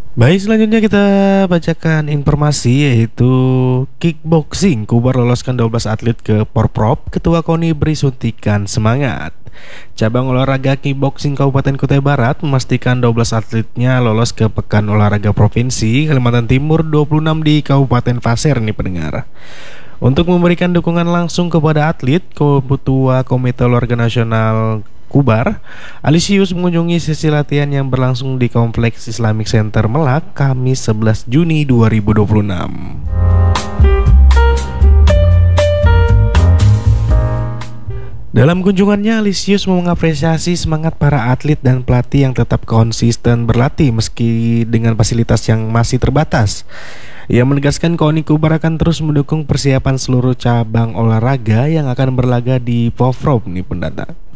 Baik, selanjutnya kita bacakan informasi yaitu kickboxing. Kubar loloskan 12 atlet ke Porprov, Ketua KONI beri suntikan semangat. Cabang olahraga kickboxing Kabupaten Kutai Barat memastikan 12 atletnya lolos ke Pekan Olahraga Provinsi Kalimantan Timur 26 di Kabupaten Pasir nih pendengar. Untuk memberikan dukungan langsung kepada atlet, Ketua Komite Olahraga Nasional Kubar, Alisius mengunjungi sesi latihan yang berlangsung di Kompleks Islamic Center Melak, Kamis 11 Juni 2026. Dalam kunjungannya, Alisius mengapresiasi semangat para atlet dan pelatih yang tetap konsisten berlatih meski dengan fasilitas yang masih terbatas. Ia menegaskan KONI Kubar akan terus mendukung persiapan seluruh cabang olahraga yang akan berlaga di Porprov nih pendata.